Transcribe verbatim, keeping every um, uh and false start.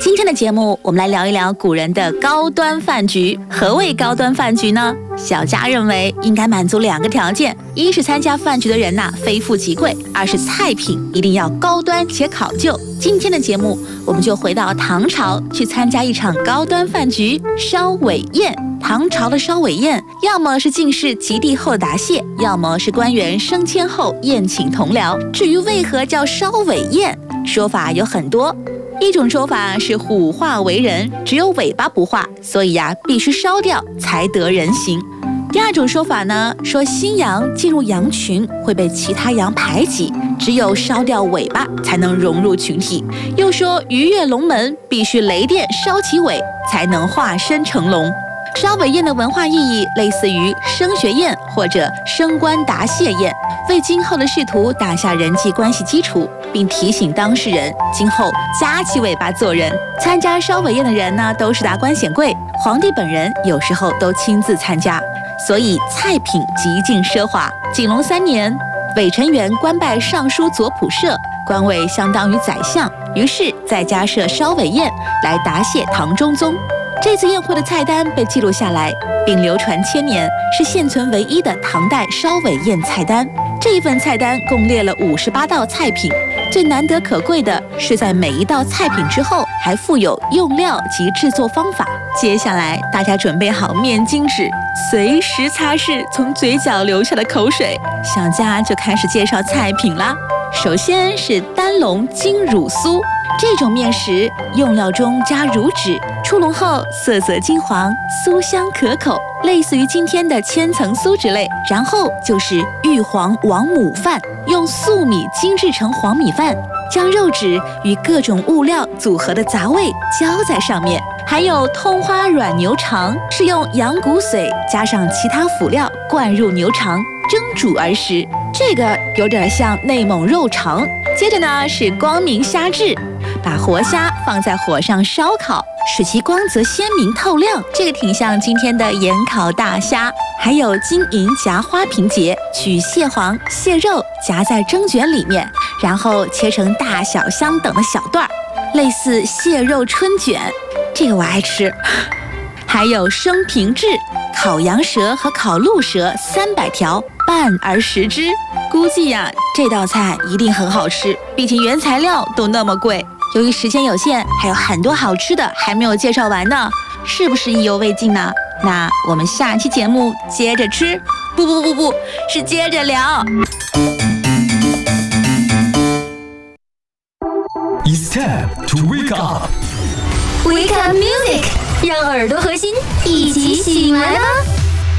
今天的节目，我们来聊一聊古人的高端饭局。何谓高端饭局呢？小佳认为应该满足两个条件：一是参加饭局的人呐、啊、非富即贵；二是菜品一定要高端且考究。今天的节目，我们就回到唐朝，去参加一场高端饭局——烧尾宴。唐朝的烧尾宴，要么是进士及第后答谢，要么是官员升迁后宴请同僚。至于为何叫烧尾宴，说法有很多。一种说法是虎化为人，只有尾巴不化，所以呀、啊、必须烧掉才得人形。第二种说法呢，说新羊进入羊群会被其他羊排挤，只有烧掉尾巴才能融入群体。又说鱼跃龙门必须雷电烧起尾才能化身成龙。烧尾宴的文化意义类似于升学宴或者升官答谢宴，为今后的仕途打下人际关系基础，并提醒当事人今后夹起尾巴做人。参加烧尾宴的人呢，都是达官显贵，皇帝本人有时候都亲自参加，所以菜品极尽奢华。景隆三年，韦承元官拜尚书左仆射，官位相当于宰相，于是再加设烧尾宴来答谢唐中宗。这次宴会的菜单被记录下来，并流传千年，是现存唯一的唐代烧尾宴菜单。这一份菜单共列了五十八道菜品，最难得可贵的是在每一道菜品之后还附有用料及制作方法。接下来大家准备好面巾纸，随时擦拭从嘴角流下的口水。小佳就开始介绍菜品啦。首先是丹龙金乳酥，这种面食用料中加乳脂，出笼后色泽金黄，酥香可口，类似于今天的千层酥之类。然后就是玉皇王母饭，用粟米精制成黄米饭，将肉质与各种物料组合的杂味浇在上面。还有通花软牛肠，是用羊骨髓加上其他辅料灌入牛肠蒸煮而食，这个有点像内蒙肉肠。接着呢是光明虾质，把活虾放在火上烧烤，使其光泽鲜明透亮，这个挺像今天的盐烤大虾。还有金银夹花瓶节，取蟹黄、蟹肉夹在蒸卷里面，然后切成大小相等的小段儿，类似蟹肉春卷，这个我爱吃。还有生平制，烤羊舌和烤鹿舌三百条，拌而食之。估计呀、啊，这道菜一定很好吃，毕竟原材料都那么贵。由于时间有限，还有很多好吃的还没有介绍完呢，是不是意犹未尽呢？那我们下期节目接着吃，不不不不，是接着聊。 It's time to wake up. Wake up music， 让耳朵和心一起醒来吧。